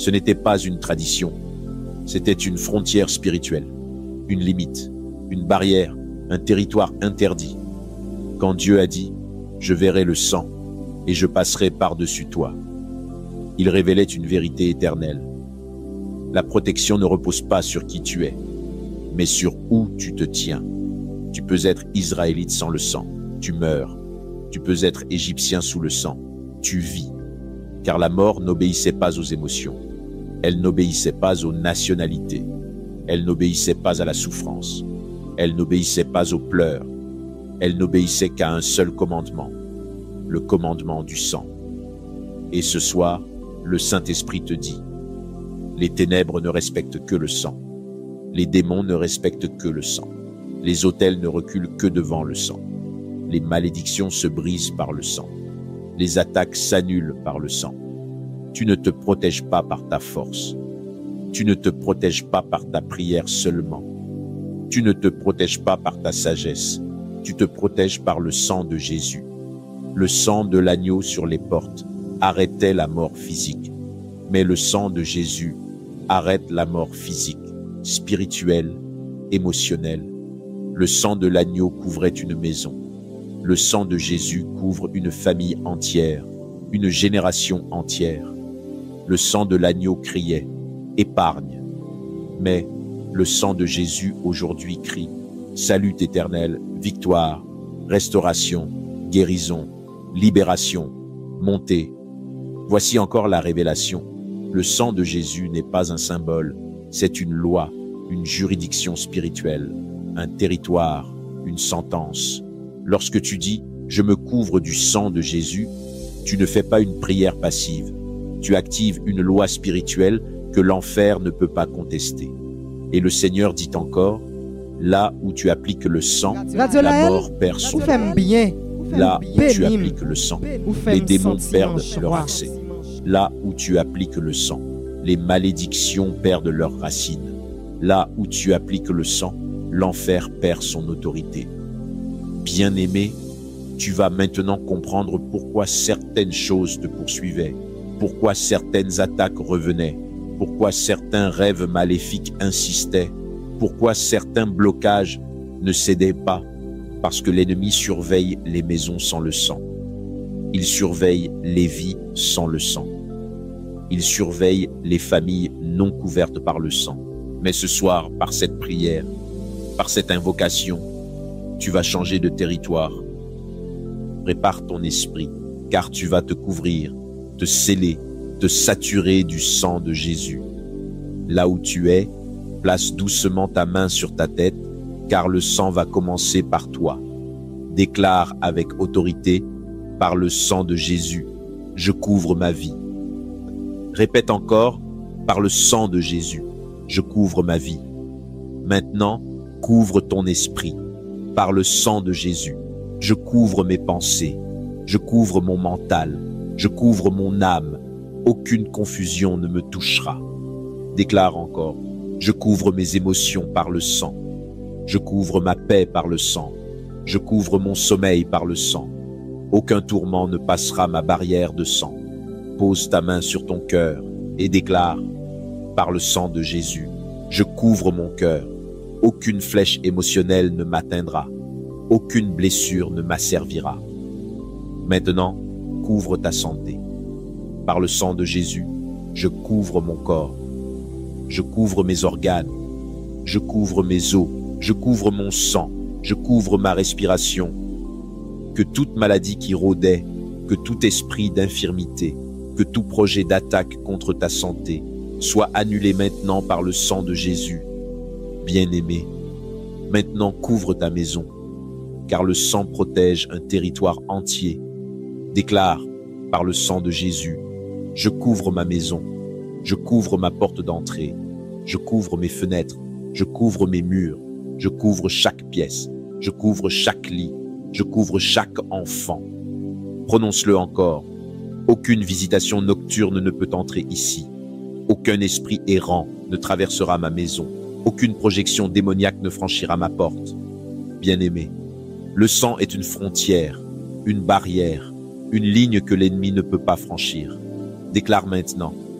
Ce n'était pas une tradition, c'était une frontière spirituelle, une limite, une barrière, un territoire interdit. Quand Dieu a dit « Je verrai le sang et je passerai par-dessus toi », il révélait une vérité éternelle. La protection ne repose pas sur qui tu es, mais sur où tu te tiens. Tu peux être israélite sans le sang, tu meurs. Tu peux être égyptien sous le sang, tu vis. Car la mort n'obéissait pas aux émotions. Elle n'obéissait pas aux nationalités. Elle n'obéissait pas à la souffrance. Elle n'obéissait pas aux pleurs. Elle n'obéissait qu'à un seul commandement, le commandement du sang. Et ce soir, le Saint-Esprit te dit, les ténèbres ne respectent que le sang. Les démons ne respectent que le sang. Les autels ne reculent que devant le sang. Les malédictions se brisent par le sang. Les attaques s'annulent par le sang. Tu ne te protèges pas par ta force. Tu ne te protèges pas par ta prière seulement. Tu ne te protèges pas par ta sagesse. Tu te protèges par le sang de Jésus. Le sang de l'agneau sur les portes arrêtait la mort physique. Mais le sang de Jésus arrête la mort physique, spirituelle, émotionnelle. Le sang de l'agneau couvrait une maison. Le sang de Jésus couvre une famille entière, une génération entière. Le sang de l'agneau criait « Épargne ». Mais le sang de Jésus aujourd'hui crie « Salut éternel, victoire, restauration, guérison, libération, montée ». Voici encore la révélation. Le sang de Jésus n'est pas un symbole, c'est une loi, une juridiction spirituelle, un territoire, une sentence. Lorsque tu dis « Je me couvre du sang de Jésus », tu ne fais pas une prière passive. Tu actives une loi spirituelle que l'enfer ne peut pas contester. Et le Seigneur dit encore « Là où tu appliques le sang, la mort perd son nom. Là où tu appliques le sang, les démons perdent leur accès. Là où tu appliques le sang, les malédictions perdent leurs racines. Là où tu appliques le sang, l'enfer perd son autorité. Bien-aimé, tu vas maintenant comprendre pourquoi certaines choses te poursuivaient, pourquoi certaines attaques revenaient, pourquoi certains rêves maléfiques insistaient, pourquoi certains blocages ne cédaient pas, parce que l'ennemi surveille les maisons sans le sang. Il surveille les vies sans le sang. Il surveille les familles non couvertes par le sang. Mais ce soir, par cette prière, par cette invocation, tu vas changer de territoire. Prépare ton esprit, car tu vas te couvrir, te sceller, te saturer du sang de Jésus. Là où tu es, place doucement ta main sur ta tête, car le sang va commencer par toi. Déclare avec autorité, par le sang de Jésus, je couvre ma vie. Répète encore, par le sang de Jésus, je couvre ma vie. Maintenant, couvre ton esprit. Par le sang de Jésus, je couvre mes pensées, je couvre mon mental, je couvre mon âme. Aucune confusion ne me touchera. Déclare encore, je couvre mes émotions par le sang. Je couvre ma paix par le sang. Je couvre mon sommeil par le sang. Aucun tourment ne passera ma barrière de sang. Pose ta main sur ton cœur et déclare, par le sang de Jésus, je couvre mon cœur. Aucune flèche émotionnelle ne m'atteindra. Aucune blessure ne m'asservira. Maintenant, couvre ta santé. Par le sang de Jésus, je couvre mon corps. Je couvre mes organes. Je couvre mes os. Je couvre mon sang. Je couvre ma respiration. Que toute maladie qui rôdait, que tout esprit d'infirmité, que tout projet d'attaque contre ta santé soit annulé maintenant par le sang de Jésus. Bien-aimé, maintenant couvre ta maison, car le sang protège un territoire entier. Déclare, par le sang de Jésus, je couvre ma maison, je couvre ma porte d'entrée, je couvre mes fenêtres, je couvre mes murs, je couvre chaque pièce, je couvre chaque lit, je couvre chaque enfant. Prononce-le encore. Aucune visitation nocturne ne peut entrer ici. Aucun esprit errant ne traversera ma maison. Aucune projection démoniaque ne franchira ma porte. Bien-aimé, le sang est une frontière, une barrière, une ligne que l'ennemi ne peut pas franchir. Déclare maintenant,